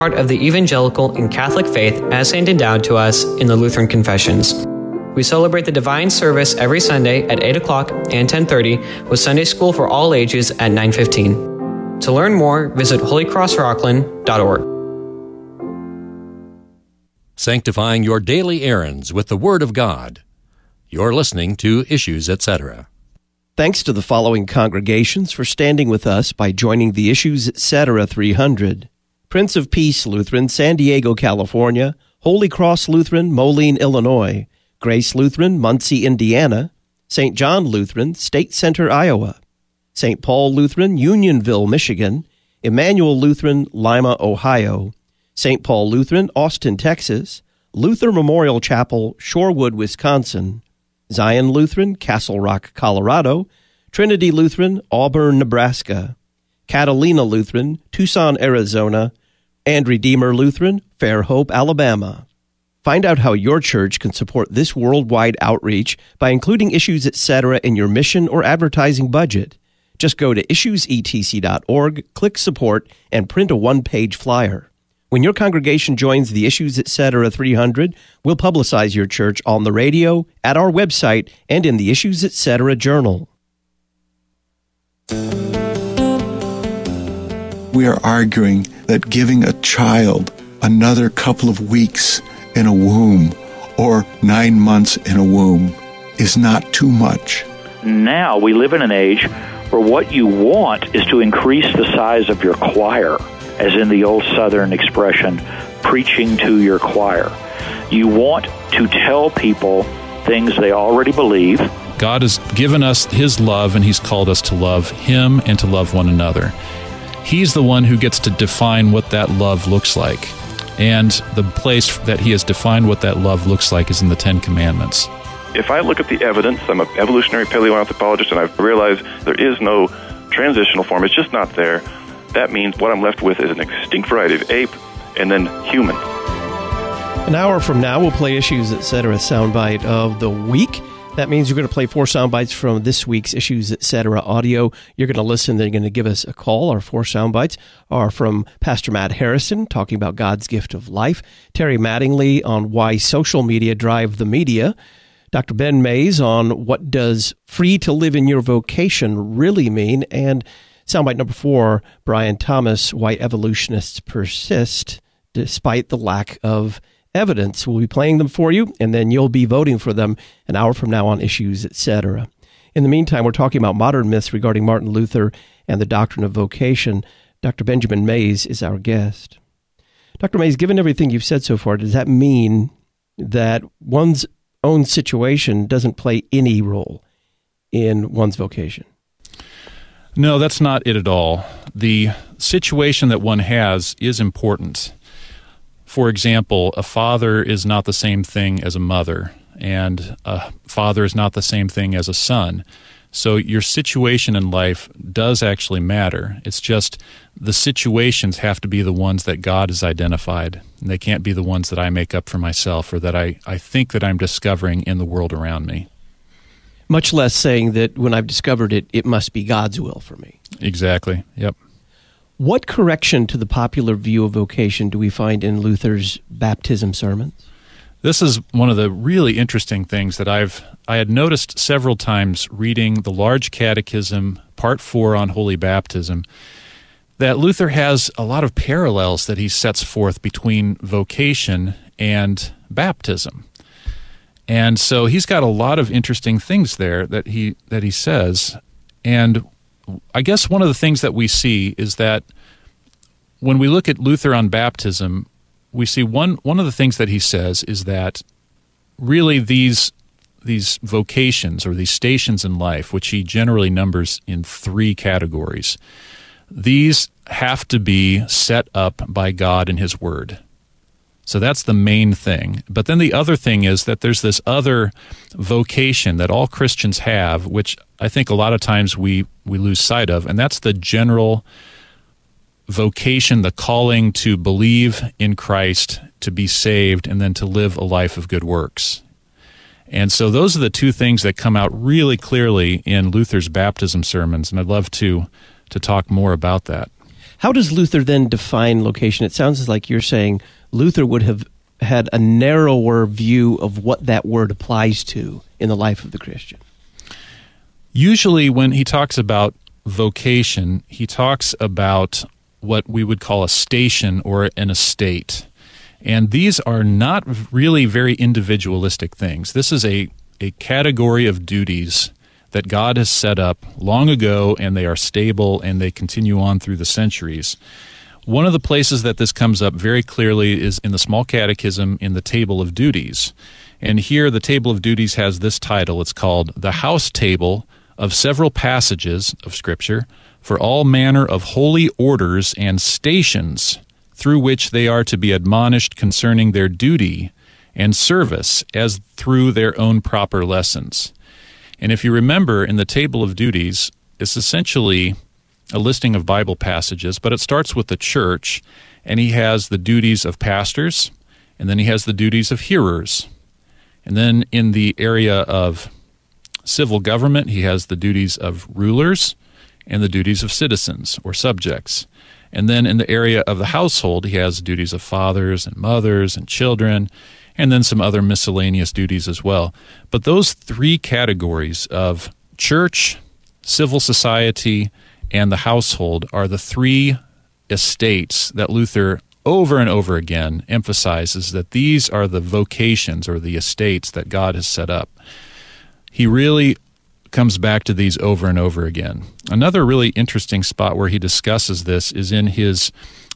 part of the evangelical and Catholic faith as handed down to us in the Lutheran confessions. We celebrate the divine service every Sunday at 8 o'clock and 10:30 with Sunday school for all ages at 9:15. To learn more, visit holycrossrockland.org. Sanctifying your daily errands with the Word of God. You're listening to Issues, Etc. Thanks to the following congregations for standing with us by joining the Issues, Etc. 300. Prince of Peace Lutheran, San Diego, California. Holy Cross Lutheran, Moline, Illinois. Grace Lutheran, Muncie, Indiana. St. John Lutheran, State Center, Iowa. St. Paul Lutheran, Unionville, Michigan. Emmanuel Lutheran, Lima, Ohio. St. Paul Lutheran, Austin, Texas. Luther Memorial Chapel, Shorewood, Wisconsin. Zion Lutheran, Castle Rock, Colorado. Trinity Lutheran, Auburn, Nebraska. Catalina Lutheran, Tucson, Arizona. And Redeemer Lutheran, Fairhope, Alabama. Find out how your church can support this worldwide outreach by including Issues, Etc. in your mission or advertising budget. Just go to issuesetc.org, click Support, and print a one-page flyer. When your congregation joins the Issues, Etc. 300, we'll publicize your church on the radio, at our website, and in the Issues, Etc. journal. We are arguing that giving a child another couple of weeks in a womb or 9 months in a womb is not too much. Now we live in an age where what you want is to increase the size of your choir, as in the old Southern expression, preaching to your choir. You want to tell people things they already believe. God has given us His love, and He's called us to love Him and to love one another. He's the one who gets to define what that love looks like. And the place that He has defined what that love looks like is in the Ten Commandments. If I look at the evidence, I'm an evolutionary paleoanthropologist, and I've realized there is no transitional form. It's just not there. That means what I'm left with is an extinct variety of ape and then human. An hour from now, we'll play Issues, Etc. soundbite of the week. That means you're going to play 4 sound bites from this week's Issues, Etc. audio. You're going to listen. They're going to give us a call. Our 4 sound bites are from Pastor Matt Harrison, talking about God's gift of life. Terry Mattingly on why social media drive the media. Dr. Ben Mays on what does free to live in your vocation really mean. And soundbite number 4, Brian Thomas, why evolutionists persist despite the lack of evidence. We'll be playing them for you, and then you'll be voting for them an hour from now on Issues, Etc. In the meantime, we're talking about modern myths regarding Martin Luther and the doctrine of vocation. Dr. Benjamin Mays is our guest. Dr. Mays, given everything you've said so far, does that mean that one's own situation doesn't play any role in one's vocation? No, that's not it at all. The situation that one has is important. For example, a father is not the same thing as a mother, and a father is not the same thing as a son. So your situation in life does actually matter. It's just the situations have to be the ones that God has identified, and they can't be the ones that I make up for myself or that I think that I'm discovering in the world around me. Much less saying that when I've discovered it, it must be God's will for me. Exactly, yep. What correction to the popular view of vocation do we find in Luther's baptism sermons? This is one of the really interesting things that I had noticed several times reading the Large Catechism, Part 4 on Holy Baptism, that Luther has a lot of parallels that he sets forth between vocation and baptism. And so he's got a lot of interesting things there that he says. And I guess one of the things that we see is that when we look at Luther on baptism, we see one of the things that he says is that really these vocations or these stations in life, which he generally numbers in 3 categories, these have to be set up by God in His Word. So that's the main thing. But then the other thing is that there's this other vocation that all Christians have, which I think a lot of times we lose sight of, and that's the general vocation, the calling to believe in Christ, to be saved, and then to live a life of good works. And so those are the 2 things that come out really clearly in Luther's baptism sermons, and I'd love to talk more about that. How does Luther then define location? It sounds like you're saying Luther would have had a narrower view of what that word applies to in the life of the Christian. Usually when he talks about vocation, he talks about what we would call a station or an estate. And these are not really very individualistic things. This is a category of duties that God has set up long ago, and they are stable, and they continue on through the centuries. One of the places that this comes up very clearly is in the Small Catechism in the Table of Duties. And here the Table of Duties has this title. It's called The House Table of Several Passages of Scripture for all manner of holy orders and stations through which they are to be admonished concerning their duty and service as through their own proper lessons. And if you remember, in the Table of Duties, it's essentially a listing of Bible passages, but it starts with the church, and he has the duties of pastors, and then he has the duties of hearers. And then in the area of civil government, he has the duties of rulers and the duties of citizens or subjects. And then in the area of the household, he has duties of fathers and mothers and children, and then some other miscellaneous duties as well. But those three categories of church, civil society, and the household are the three estates that Luther over and over again emphasizes that these are the vocations or the estates that God has set up. He really comes back to these over and over again. Another really interesting spot where he discusses this is in his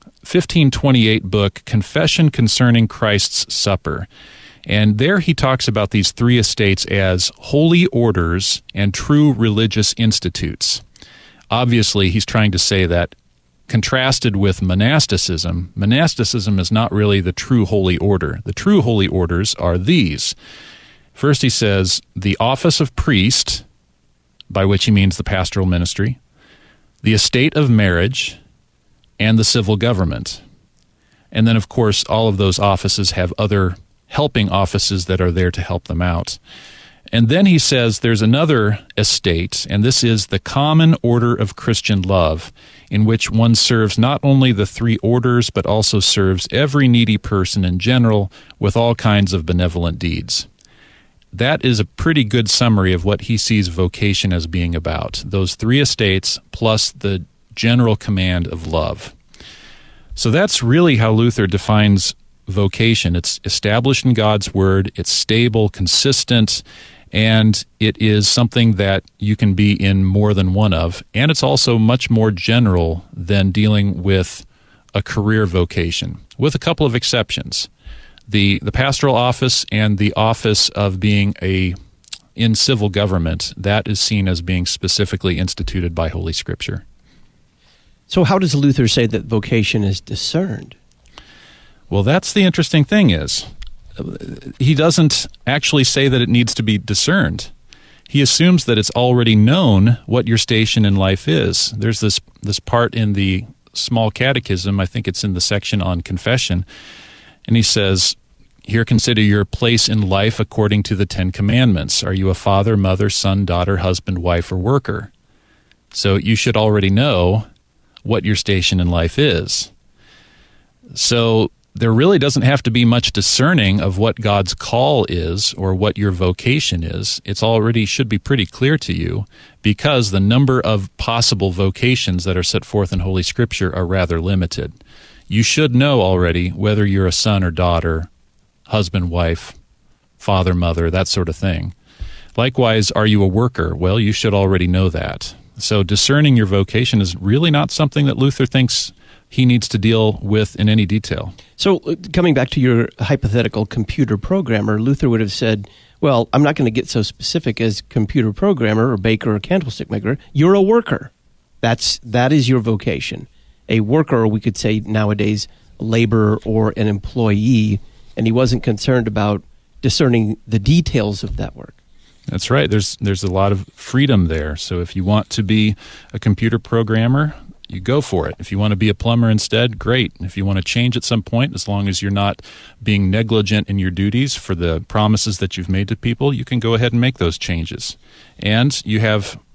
1528 book, Confession Concerning Christ's Supper. And there he talks about these three estates as holy orders and true religious institutes. Obviously, he's trying to say that contrasted with monasticism is not really the true holy order. The true holy orders are these. First, he says, the office of priest, by which he means the pastoral ministry, the estate of marriage, and the civil government. And then, of course, all of those offices have other helping offices that are there to help them out. And then he says there's another estate, and this is the common order of Christian love, in which one serves not only the three orders, but also serves every needy person in general with all kinds of benevolent deeds. That is a pretty good summary of what he sees vocation as being about, those three estates plus the general command of love. So that's really how Luther defines vocation. It's established in God's Word, it's stable, consistent, and it is something that you can be in more than one of, and it's also much more general than dealing with a career vocation, with a couple of exceptions. The pastoral office and the office of being in civil government, that is seen as being specifically instituted by Holy Scripture. So how does Luther say that vocation is discerned? Well, that's the interesting thing is, he doesn't actually say that it needs to be discerned. He assumes that it's already known what your station in life is. There's this part in the Small Catechism, I think it's in the section on confession, and he says, here consider your place in life according to the 10 Commandments. Are you a father, mother, son, daughter, husband, wife, or worker? So you should already know what your station in life is. So there really doesn't have to be much discerning of what God's call is or what your vocation is. It's already should be pretty clear to you because the number of possible vocations that are set forth in Holy Scripture are rather limited. You should know already whether you're a son or daughter, husband, wife, father, mother, that sort of thing. Likewise, are you a worker? Well, you should already know that. So discerning your vocation is really not something that Luther thinks he needs to deal with in any detail. So coming back to your hypothetical computer programmer, Luther would have said, well, I'm not going to get so specific as computer programmer or baker or candlestick maker. You're a worker. That is your vocation. A worker, or we could say nowadays, a laborer or an employee, and he wasn't concerned about discerning the details of that work. That's right. There's a lot of freedom there. So if you want to be a computer programmer, you go for it. If you want to be a plumber instead, great. If you want to change at some point, as long as you're not being negligent in your duties for the promises that you've made to people, you can go ahead and make those changes. And you have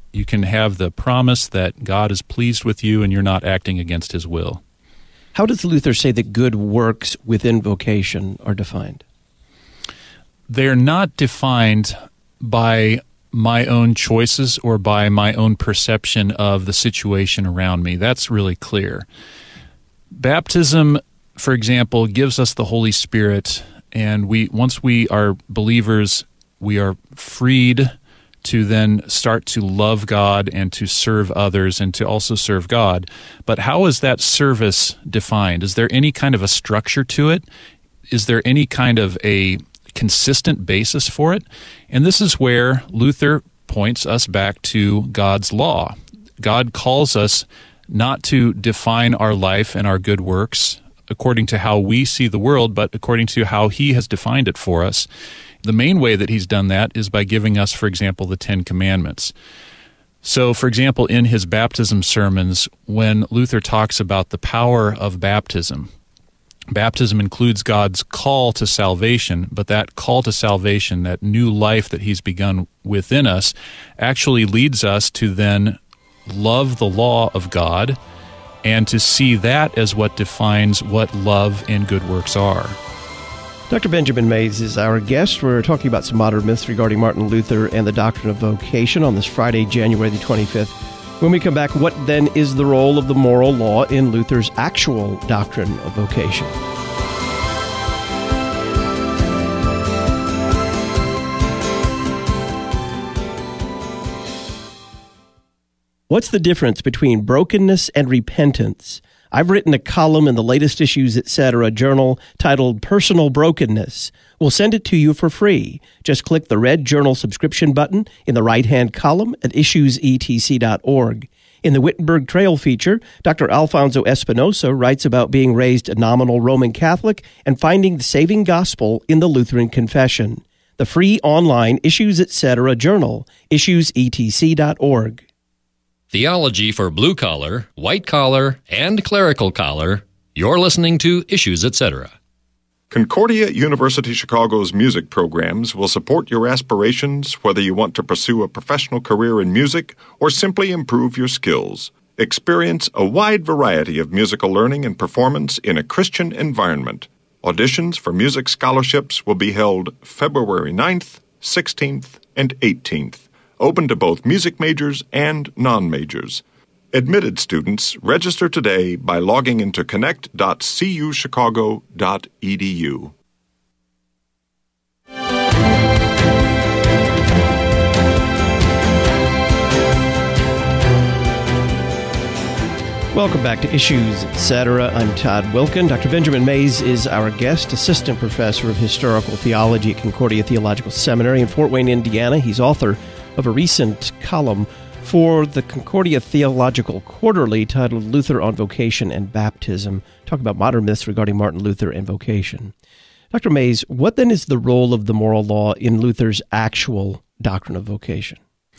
you can have the promise that God is pleased with you and you're not acting against his will. How does Luther say that good works within vocation are defined? They're not defined by my own choices or by my own perception of the situation around me. That's really clear. Baptism, for example, gives us the Holy Spirit, and once we are believers, we are freed to then start to love God and to serve others and to also serve God. But how is that service defined? Is there any kind of a structure to it? Is there any kind of a consistent basis for it? And this is where Luther points us back to God's law. God calls us not to define our life and our good works according to how we see the world, but according to how he has defined it for us. The main way that he's done that is by giving us, for example, the Ten Commandments. So, for example, in his baptism sermons, when Luther talks about the power of baptism, baptism includes God's call to salvation, but that call to salvation, that new life that he's begun within us, actually leads us to then love the law of God and to see that as what defines what love and good works are. Dr. Benjamin Mays is our guest. We're talking about some modern myths regarding Martin Luther and the doctrine of vocation on this Friday, January the 25th. When we come back, what then is the role of the moral law in Luther's actual doctrine of vocation? What's the difference between brokenness and repentance? I've written a column in the latest Issues, Etc. journal titled Personal Brokenness. We'll send it to you for free. Just click the red journal subscription button in the right-hand column at issuesetc.org. In the Wittenberg Trail feature, Dr. Alfonso Espinosa writes about being raised a nominal Roman Catholic and finding the saving gospel in the Lutheran Confession. The free online Issues, Etc. journal, issuesetc.org. Theology for blue collar, white collar, and clerical collar. You're listening to Issues, Etc. Concordia University Chicago's music programs will support your aspirations whether you want to pursue a professional career in music or simply improve your skills. Experience a wide variety of musical learning and performance in a Christian environment. Auditions for music scholarships will be held February 9th, 16th, and 18th. Open to both music majors and non-majors. Admitted students register today by logging into connect.cuchicago.edu. Welcome back to Issues, Etc. I'm Todd Wilkin. Dr. Benjamin Mays is our guest, assistant professor of historical theology at Concordia Theological Seminary in Fort Wayne, Indiana. He's author of a recent column for the Concordia Theological Quarterly titled Luther on Vocation and Baptism, talking about modern myths regarding Martin Luther and vocation. Dr. Mays, what then is the role of the moral law in Luther's actual doctrine of vocation?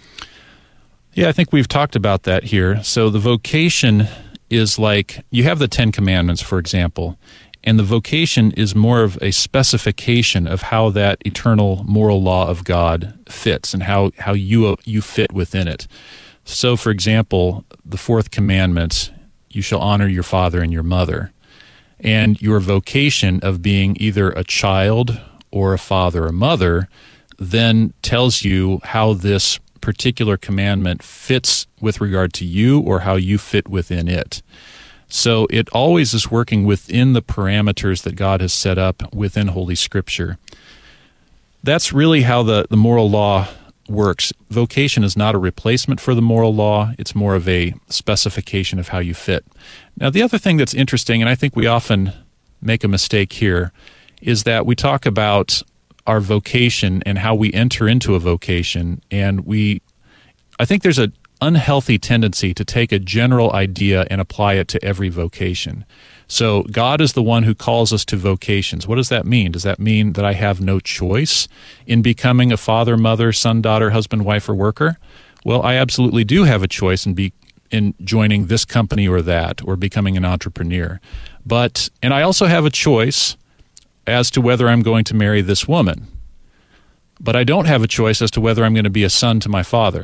Yeah, I think we've talked about that here. So the vocation is like, you have the Ten Commandments, for example, and the vocation is more of a specification of how that eternal moral law of God fits and how you fit within it. So, for example, the fourth commandment, you shall honor your father and your mother. And your vocation of being either a child or a father or mother then tells you how this particular commandment fits with regard to you or how you fit within it. So it always is working within the parameters that God has set up within Holy Scripture. That's really how the moral law works. Vocation is not a replacement for the moral law. It's more of a specification of how you fit. Now, the other thing that's interesting, and I think we often make a mistake here, is that we talk about our vocation and how we enter into a vocation, and I think there's an unhealthy tendency to take a general idea and apply it to every vocation. So God is the one who calls us to vocations. What does that mean? Does that mean that I have no choice in becoming a father, mother, son, daughter, husband, wife, or worker? Well, I absolutely do have a choice in joining this company or that, or becoming an entrepreneur. And I also have a choice as to whether I'm going to marry this woman. But I don't have a choice as to whether I'm going to be a son to my father.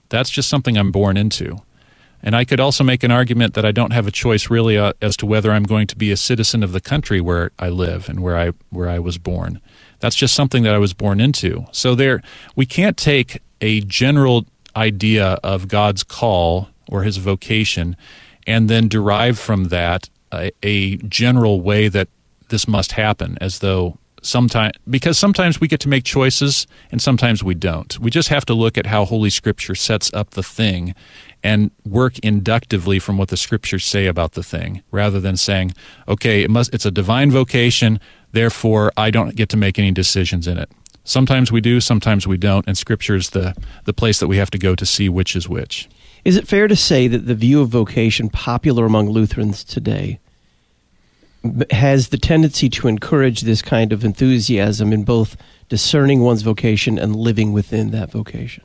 That's just something I'm born into. And I could also make an argument that I don't have a choice really as to whether I'm going to be a citizen of the country where I live and where I was born. That's just something that I was born into. So we can't take a general idea of God's call or his vocation and then derive from that a general way that this must happen, as though because sometimes we get to make choices and sometimes we don't. We just have to look at how Holy Scripture sets up the thing and work inductively from what the Scriptures say about the thing, rather than saying, okay, it's a divine vocation, therefore I don't get to make any decisions in it. Sometimes we do, sometimes we don't, and Scripture is the place that we have to go to see which is which. Is it fair to say that the view of vocation popular among Lutherans today has the tendency to encourage this kind of enthusiasm in both discerning one's vocation and living within that vocation?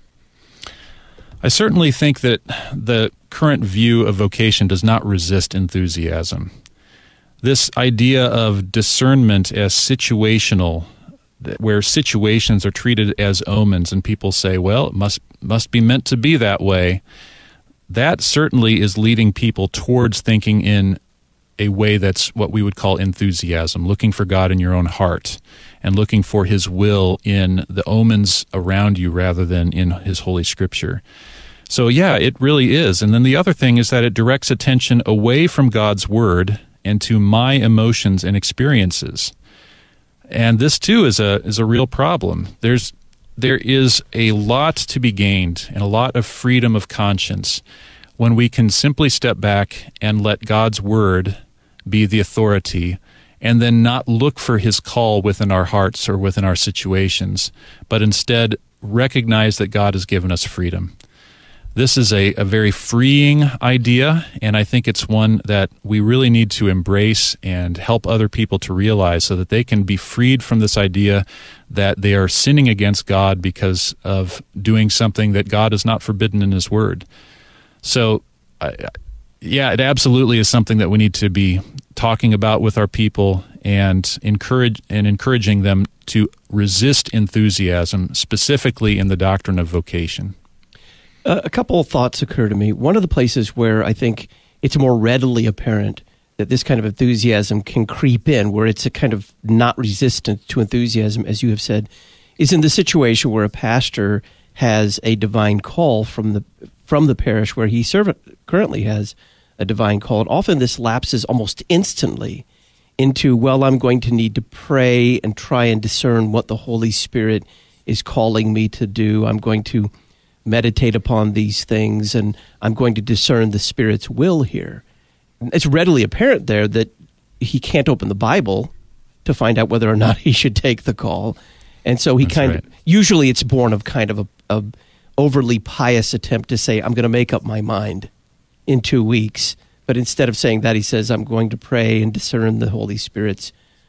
I certainly think that the current view of vocation does not resist enthusiasm. This idea of discernment as situational, where situations are treated as omens and people say, well, it must be meant to be that way, that certainly is leading people towards thinking in a way that's what we would call enthusiasm, looking for God in your own heart and looking for his will in the omens around you rather than in his Holy Scripture. So yeah, it really is. And then the other thing is that it directs attention away from God's Word and to my emotions and experiences. And this too is a real problem. There is a lot to be gained and a lot of freedom of conscience when we can simply step back and let God's Word be the authority, and then not look for his call within our hearts or within our situations, but instead recognize that God has given us freedom. This is a very freeing idea, and I think it's one that we really need to embrace and help other people to realize so that they can be freed from this idea that they are sinning against God because of doing something that God has not forbidden in his Word. So, yeah, it absolutely is something that we need to be talking about with our people and encouraging them to resist enthusiasm, specifically in the doctrine of vocation. A couple of thoughts occur to me. One of the places where I think it's more readily apparent that this kind of enthusiasm can creep in, where it's a kind of not resistant to enthusiasm, as you have said, is in the situation where a pastor has a divine call from the parish where he currently has a divine call. And often this lapses almost instantly into, well, I'm going to need to pray and try and discern what the Holy Spirit is calling me to do. I'm going to meditate upon these things, and I'm going to discern the Spirit's will here. It's readily apparent there that he can't open the Bible to find out whether or not he should take the call. And so he usually it's born of kind of a overly pious attempt to say, I'm going to make up my mind in 2 weeks. But instead of saying that, he says, I'm going to pray and discern the Holy Spirit's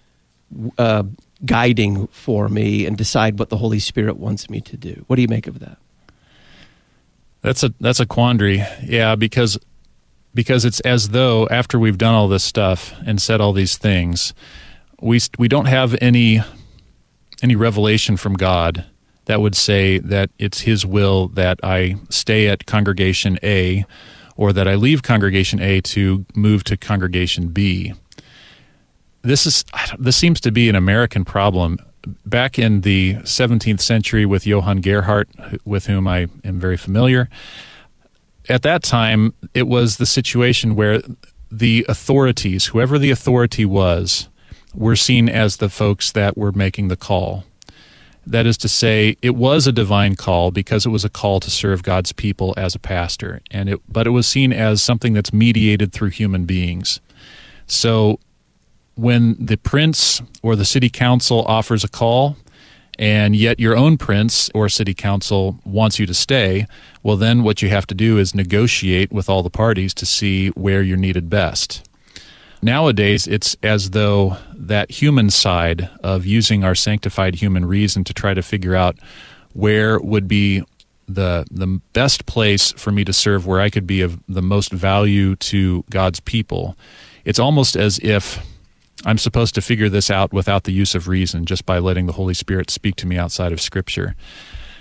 guiding for me and decide what the Holy Spirit wants me to do. What do you make of that? That's a quandary, yeah, because it's as though after we've done all this stuff and said all these things, we don't have any revelation from God that would say that it's his will that I stay at congregation A or that I leave congregation A to move to congregation B. This seems to be an American problem. Back in the 17th century with Johann Gerhardt, with whom I am very familiar, at that time it was the situation where the authorities, whoever the authority was, were seen as the folks that were making the call. That is to say, it was a divine call because it was a call to serve God's people as a pastor, but it was seen as something that's mediated through human beings. So when the prince or the city council offers a call, and yet your own prince or city council wants you to stay, well, then what you have to do is negotiate with all the parties to see where you're needed best. Nowadays, it's as though that human side of using our sanctified human reason to try to figure out where would be the best place for me to serve, where I could be of the most value to God's people. It's almost as if I'm supposed to figure this out without the use of reason, just by letting the Holy Spirit speak to me outside of Scripture.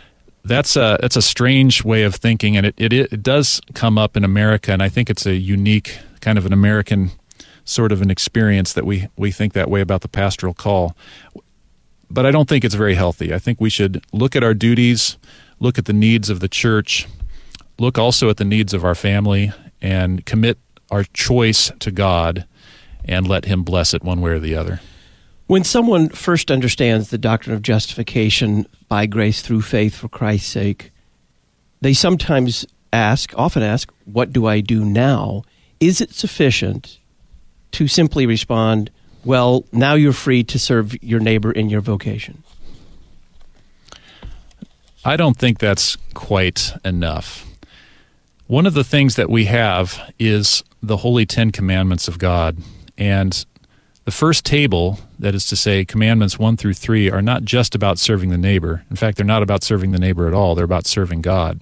That's a strange way of thinking, and it does come up in America, and I think it's a unique kind of an American sort of an experience that we think that way about the pastoral call. But I don't think it's very healthy. I think we should look at our duties, look at the needs of the church, look also at the needs of our family, and commit our choice to God and let Him bless it one way or the other. When someone first understands the doctrine of justification by grace through faith for Christ's sake, they sometimes often ask, what do I do now? Is it sufficient to simply respond, well, now you're free to serve your neighbor in your vocation? I don't think that's quite enough. One of the things that we have is the Holy 10 Commandments of God, and the first table, that is to say, Commandments 1 through 3, are not just about serving the neighbor. In fact, they're not about serving the neighbor at all. They're about serving God.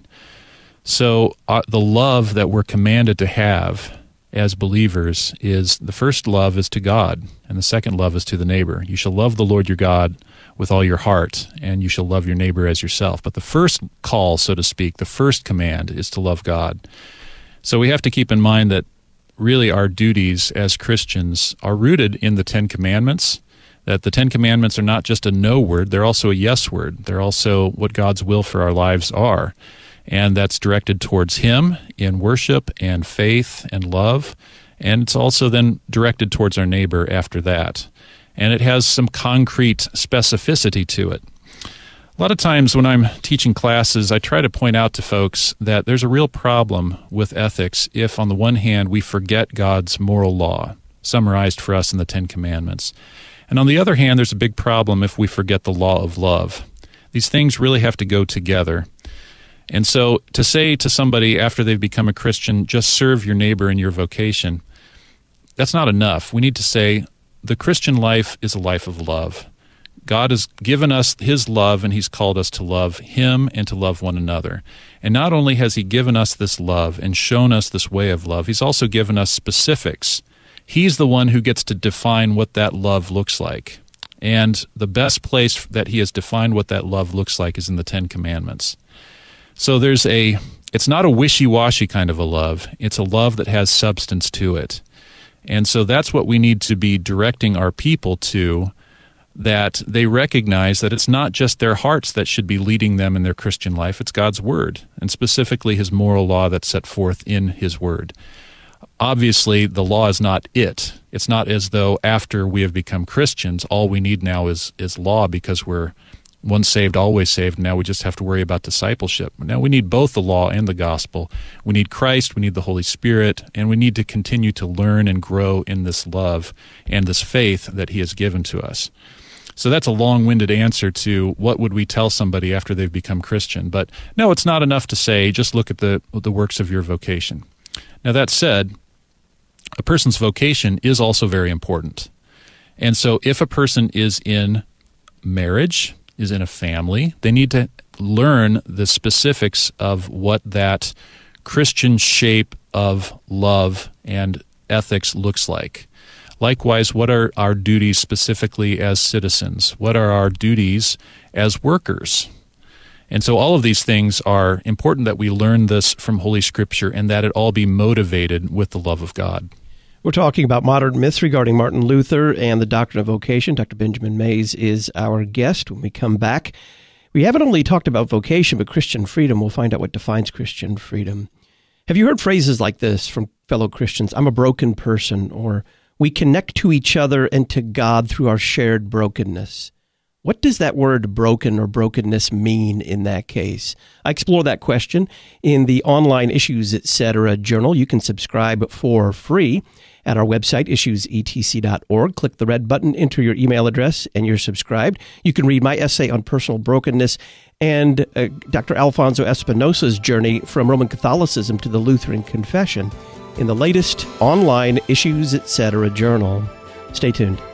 So the love that we're commanded to have as believers is, the first love is to God, and the second love is to the neighbor. You shall love the Lord your God with all your heart, and you shall love your neighbor as yourself. But the first call, so to speak, the first command is to love God. So we have to keep in mind that really our duties as Christians are rooted in the 10 Commandments, that the 10 Commandments are not just a no word, they're also a yes word. They're also what God's will for our lives are. And that's directed towards Him in worship and faith and love. And it's also then directed towards our neighbor after that. And it has some concrete specificity to it. A lot of times when I'm teaching classes, I try to point out to folks that there's a real problem with ethics if, on the one hand, we forget God's moral law, summarized for us in the 10 Commandments. And on the other hand, there's a big problem if we forget the law of love. These things really have to go together. And so to say to somebody after they've become a Christian, just serve your neighbor in your vocation, that's not enough. We need to say the Christian life is a life of love. God has given us His love, and He's called us to love Him and to love one another. And not only has He given us this love and shown us this way of love, He's also given us specifics. He's the one who gets to define what that love looks like. And the best place that He has defined what that love looks like is in the 10 Commandments. So it's not a wishy-washy kind of a love. It's a love that has substance to it. And so that's what we need to be directing our people to, that they recognize that it's not just their hearts that should be leading them in their Christian life, it's God's Word, and specifically His moral law that's set forth in His Word. Obviously, the law is not it. It's not as though after we have become Christians, all we need now is law because we're once saved, always saved, and now we just have to worry about discipleship. Now we need both the law and the gospel. We need Christ, we need the Holy Spirit, and we need to continue to learn and grow in this love and this faith that He has given to us. So that's a long-winded answer to what would we tell somebody after they've become Christian. But no, it's not enough to say, just look at the works of your vocation. Now that said, a person's vocation is also very important. And so if a person is in marriage, is in a family, they need to learn the specifics of what that Christian shape of love and ethics looks like. Likewise, what are our duties specifically as citizens? What are our duties as workers? And so all of these things are important that we learn this from Holy Scripture and that it all be motivated with the love of God. We're talking about modern myths regarding Martin Luther and the doctrine of vocation. Dr. Benjamin Mays is our guest. When we come back, we haven't only talked about vocation, but Christian freedom. We'll find out what defines Christian freedom. Have you heard phrases like this from fellow Christians? I'm a broken person, or we connect to each other and to God through our shared brokenness. What does that word broken or brokenness mean in that case? I explore that question in the online Issues Etc. journal. You can subscribe for free at our website, issuesetc.org. Click the red button, enter your email address, and you're subscribed. You can read my essay on personal brokenness and Dr. Alfonso Espinosa's journey from Roman Catholicism to the Lutheran Confession in the latest online Issues Etc. journal. Stay tuned.